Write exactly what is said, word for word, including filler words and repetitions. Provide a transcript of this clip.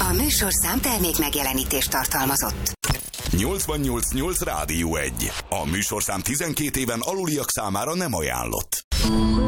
A műsorszám termék megjelenítést tartalmazott. nyolcvannyolc nyolc Rádió egy. A műsorszám tizenkét éven aluliak számára nem ajánlott.